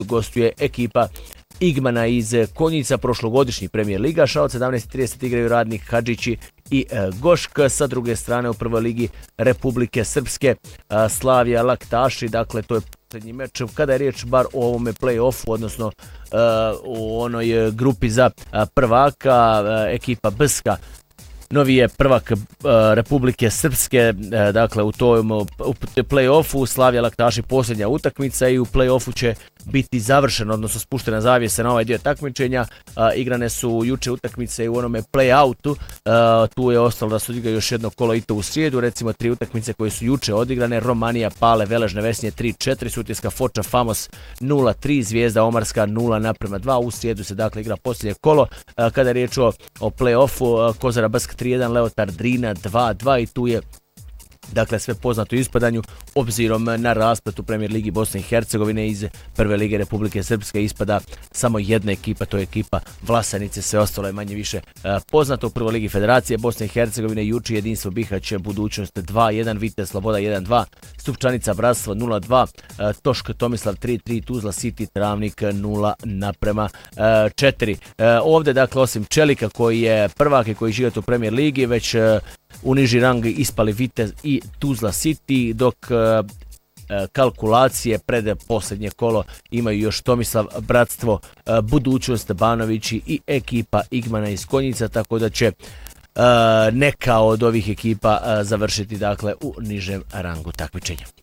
gostuje ekipa Igmana iz Konjica, prošlogodišnji premijer ligaša. Od 17:30 igraju Radnik Hadžići i Gošk. Sa druge strane u prvoj ligi Republike Srpske Slavija Laktaši, dakle to je posljednji meč kada je riječ bar o ovome play-offu, odnosno u onoj grupi za prvaka. Ekipa Brska novi je prvak Republike Srpske, dakle u tom play-offu Slavija Laktaši posljednja utakmica i u play-offu će biti završeno, odnosno spuštena zavjesa na ovaj dio takmičenja. Igrane su juče utakmice i u onome play-outu, tu je ostalo da se odigra još jedno kolo i to u srijedu, recimo 3 utakmice koje su juče odigrane: Romanija Pale Veležne Vesnje 3-4, Sutjeska Foča Famos 0-3, Zvijezda Omarska 0:2. U srijedu se dakle igra posljednje kolo. Kada je riječ o play-offu, Kozara Brsk 3-1, Leotar Drina 2-2 i tu je dakle sve poznato ispadanju obzirom na rasplet u Premijer ligi Bosne i Hercegovine. Iz prve lige Republike Srpske ispada samo jedna ekipa, to je ekipa Vlasanice, sve ostalo je manje više poznato. U prvoj ligi Federacije Bosne i Hercegovine juče Jedinstvo Bihać Budućnost 2-1, Vitez Sloboda 1-2, Stupčanica Bratstvo 0-2, Tošk Tomislav 3-3, Tuzla City Travnik 0:4. Ovdje dakle osim Čelika koji je prvak i koji žive u Premijer ligi, već u niži rang ispali Vitez i Tuzla City, dok kalkulacije pred posljednje kolo imaju još Tomislav Bratstvo, Budućnost Banovići i ekipa Igmana iz Konjica, tako da će neka od ovih ekipa završiti dakle u nižem rangu takmičenja.